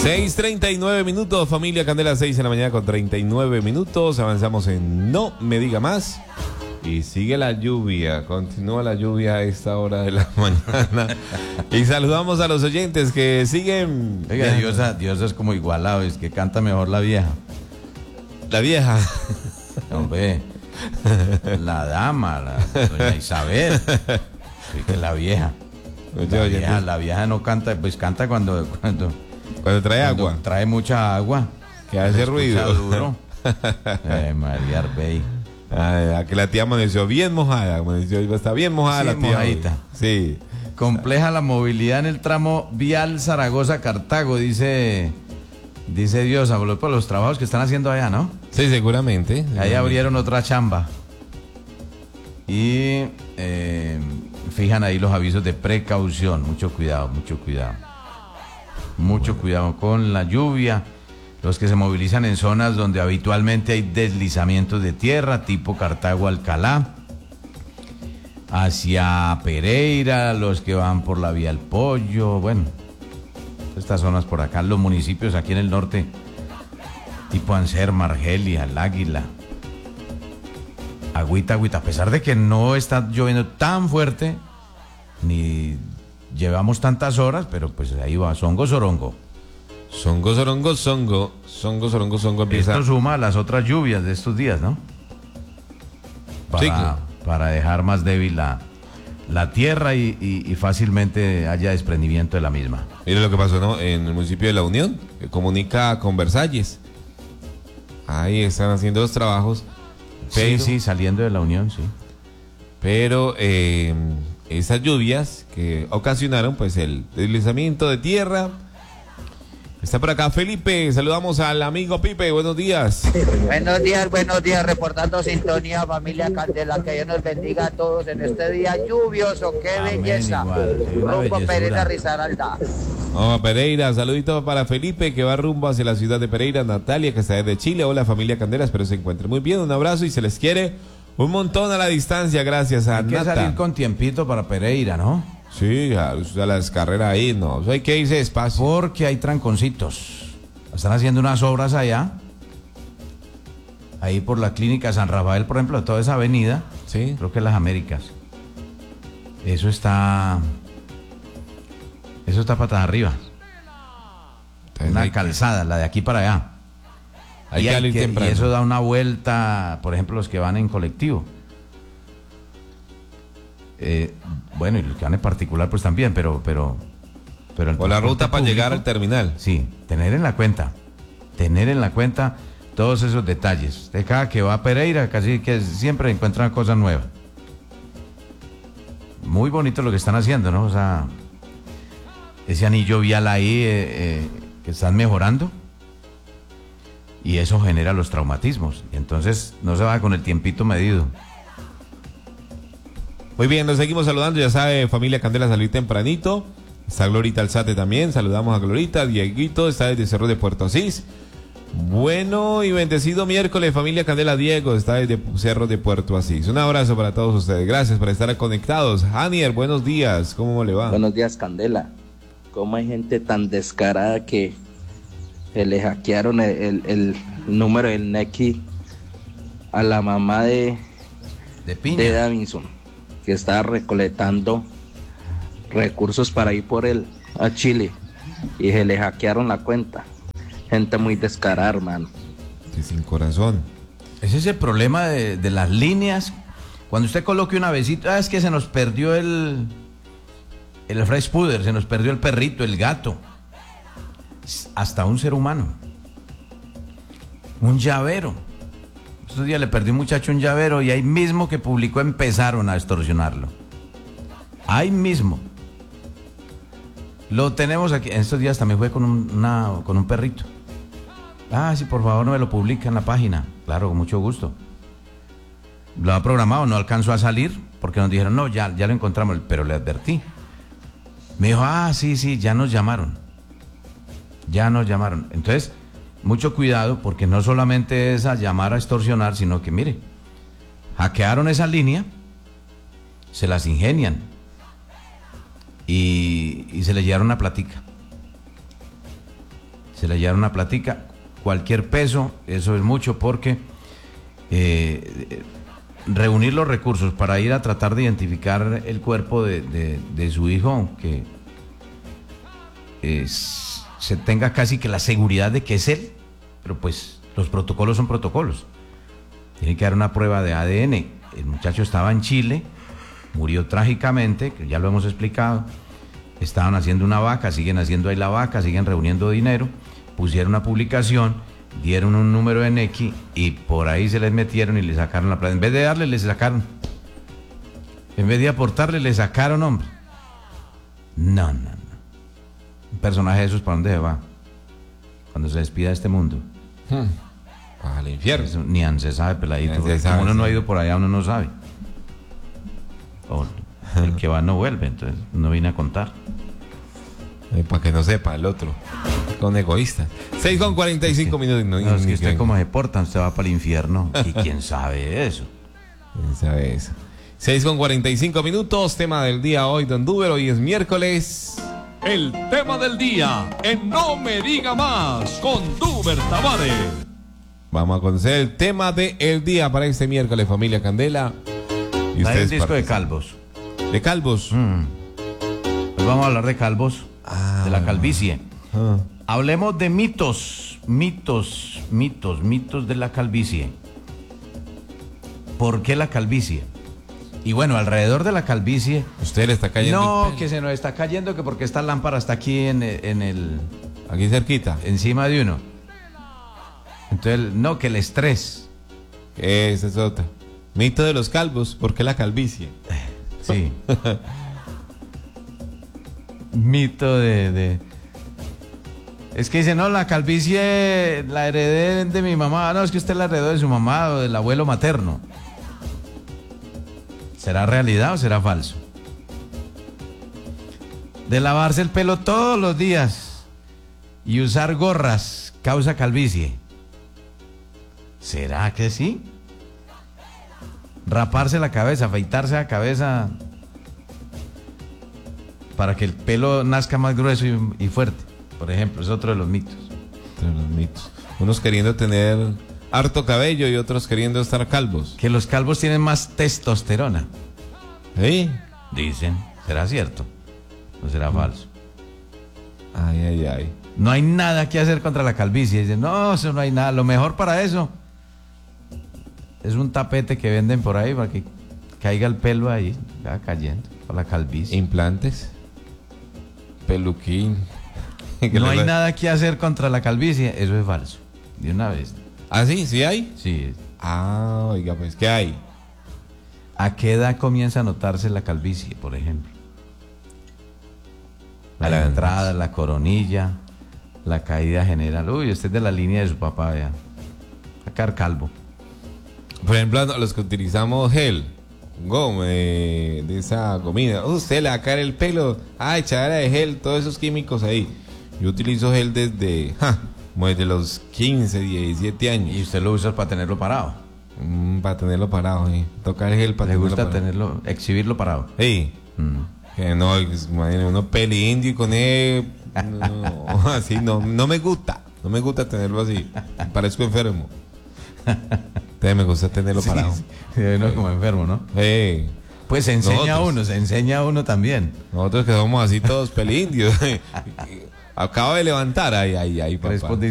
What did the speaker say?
6:39 minutos, familia Candela, 6 de la mañana con 39 minutos. Avanzamos en No Me Diga Más. Y sigue la lluvia, continúa la lluvia a esta hora de la mañana. Y saludamos a los oyentes que siguen. Oiga, Diosa es como igualado, es que canta mejor la vieja. La vieja. Hombre, la dama, doña Isabel. Sí, que la vieja. La vieja no canta, pues canta cuando trae agua. Trae mucha agua. Que hace ruido. Duro. María Arbey. Que la tía amaneció bien mojada. Está bien mojada, sí, la tía. Mojadita. Sí. Compleja la movilidad en el tramo vial Zaragoza-Cartago, dice Diosa, por los trabajos que están haciendo allá, ¿no? Sí, seguramente. Ahí abrieron otra chamba. Y fijan ahí los avisos de precaución. Mucho cuidado, mucho cuidado. Mucho cuidado con la lluvia. Los que se movilizan en zonas donde habitualmente hay deslizamientos de tierra, tipo Cartago-Alcalá, hacia Pereira, los que van por la vía El Pollo, bueno, estas zonas por acá, los municipios aquí en el norte, tipo Anserma, Argelia, El Águila, agüita, a pesar de que no está lloviendo tan fuerte, ni llevamos tantas horas, pero pues ahí va, songo, sorongo. Songo, sorongo, songo empieza. Esto suma a las otras lluvias de estos días, ¿no? Para dejar más débil la tierra y fácilmente haya desprendimiento de la misma. Mire lo que pasó, ¿no? En el municipio de La Unión, que comunica con Versalles. Ahí están haciendo los trabajos. Pero, sí, saliendo de La Unión, sí. Pero esas lluvias que ocasionaron pues el deslizamiento de tierra. Está por acá Felipe, saludamos al amigo Pipe, buenos días. Buenos días, reportando sintonía, familia Candela, que Dios nos bendiga a todos en este día lluvioso, qué amén, belleza. Rumbo Pereira, Risaralda. Pereira, saludito para Felipe, que va rumbo hacia la ciudad de Pereira. Natalia, que está desde Chile, hola familia Candela, espero se encuentre muy bien, un abrazo y se les quiere un montón a la distancia, gracias a Nata. Hay que salir con tiempito para Pereira, ¿no? Sí, a las carreras ahí, no, hay que irse despacio. Porque hay tranconcitos. Están haciendo unas obras allá. Ahí por la clínica San Rafael, por ejemplo, toda esa avenida. Sí. Creo que es Las Américas. Eso está patas arriba. Una calzada, la de aquí para allá. Hay que salir temprano. Y eso da una vuelta, por ejemplo, los que van en colectivo. Bueno, y los que van en particular pues también, pero o la ruta para llegar al terminal. Sí, tener en la cuenta todos esos detalles. De cada que va a Pereira, casi que siempre encuentran cosas nuevas. Muy bonito lo que están haciendo, ¿no? O sea, ese anillo vial ahí que están mejorando y eso genera los traumatismos. Y entonces no se va con el tiempito medido. Muy bien, nos seguimos saludando, ya sabe, familia Candela, salir tempranito. Está Glorita Alzate también, saludamos a Glorita. Dieguito está desde Cerro de Puerto Asís. Bueno y bendecido miércoles, familia Candela. Diego está desde Cerro de Puerto Asís. Un abrazo para todos ustedes, gracias por estar conectados. Anier, buenos días, ¿cómo le va? Buenos días, Candela. ¿Cómo hay gente tan descarada que le hackearon el número del Nequi a la mamá de Piña, de Davinson, que estaba recolectando recursos para ir por él a Chile y se le hackearon la cuenta? Gente muy descarada, hermano. Sí, sin corazón. Ese es el problema de las líneas. Cuando usted coloque una besita, es que se nos perdió el fresh puder, se nos perdió el perrito, el gato, hasta un ser humano, un llavero. Estos días le perdió un muchacho un llavero y ahí mismo que publicó empezaron a extorsionarlo. Ahí mismo. Lo tenemos aquí. En estos días también fue con un perrito. Ah, sí, por favor no me lo publica en la página. Claro, con mucho gusto. Lo ha programado, no alcanzó a salir porque nos dijeron, no, ya lo encontramos, pero le advertí. Me dijo, sí, ya nos llamaron. Entonces, mucho cuidado porque no solamente es a llamar a extorsionar, sino que, mire, hackearon esa línea, se las ingenian y se le llevaron una platica. se le llevaron una platica. Cualquier peso, eso es mucho porque reunir los recursos para ir a tratar de identificar el cuerpo de su hijo, que se tenga casi que la seguridad de que es él, pero pues los protocolos son protocolos. Tiene que dar una prueba de ADN. El muchacho estaba en Chile, murió trágicamente, que ya lo hemos explicado. Estaban haciendo una vaca, siguen haciendo ahí la vaca, siguen reuniendo dinero, pusieron una publicación, dieron un número de Nequi y por ahí se les metieron y le sacaron la plata. En vez de darle, les sacaron. En vez de aportarle, le sacaron, hombre. No. Un personaje de esos, ¿para dónde se va? Cuando se despida de este mundo. Al infierno. Eso ni se sabe, peladito. Ni se sabe, Como uno no ha sí. ido por allá, uno no sabe. O el que va no vuelve, entonces no vine a contar. Para que no sepa el otro. Con egoísta. 6:45 minutos. No, es que usted como se porta, usted va para el infierno. ¿Y quién sabe eso? ¿Quién sabe eso? 6:45 minutos. Tema del día hoy, don Duber. Hoy es miércoles. El tema del día en No Me Diga Más con Duber Tavares. Vamos a conocer el tema del día para este miércoles, familia Candela. Y Hay un disco de participan. calvos. ¿De calvos? Hoy vamos a hablar de calvos, de la calvicie. Ah. Hablemos de mitos de la calvicie. ¿Por qué la calvicie? Y bueno, alrededor de la calvicie... Usted le está cayendo el No, pelo. que se nos está cayendo, que porque esta lámpara está aquí en el Aquí cerquita. encima de uno. Entonces, no, que el estrés. Esa es otra. Mito de los calvos. ¿Por qué la calvicie? Sí. Mito de... Es que dice, no, la calvicie la heredé de mi mamá. No, es que usted la heredó de su mamá o del abuelo materno. ¿Será realidad o será falso? De lavarse el pelo todos los días y usar gorras causa calvicie. ¿Será que sí? Raparse la cabeza, afeitarse la cabeza para que el pelo nazca más grueso y fuerte, por ejemplo, es otro de los mitos. Entre los mitos. Unos queriendo tener harto cabello y otros queriendo estar calvos. Que los calvos tienen más testosterona, ¿Sí? dicen. ¿Será cierto o será falso? Ay. No hay nada que hacer contra la calvicie. Dicen, no, eso no hay nada. Lo mejor para eso es un tapete que venden por ahí para que caiga el pelo ahí, va cayendo, para la calvicie. Implantes. Peluquín. No hay nada que hacer contra la calvicie. Eso es falso. De una vez. ¿Ah, sí? ¿Sí hay? Sí. Ah, oiga, pues, ¿qué hay? ¿A qué edad comienza a notarse la calvicie, por ejemplo? A la La entrada, la coronilla, la caída general. Uy, usted es de la línea de su papá, ya. Sacar calvo. Por ejemplo, a los que utilizamos gel, goma, de esa gomina. Usted le va a caer el pelo. Echadera de gel, todos esos químicos ahí. Yo utilizo gel como desde los 15, 17 años. Y usted lo usa para tenerlo parado. Para tenerlo parado, sí. Tocar el gel para Le tenerlo gusta parado. tenerlo, exhibirlo parado. Sí. Que no, imagínate, uno peli indio y con él. No, así no me gusta. No me gusta tenerlo así. Parezco enfermo. Entonces me gusta tenerlo parado. Sí, uno como enfermo, ¿no? Pues se enseña uno también. Nosotros que somos así todos peli indios. Acabo de levantar, ay, papá. Responde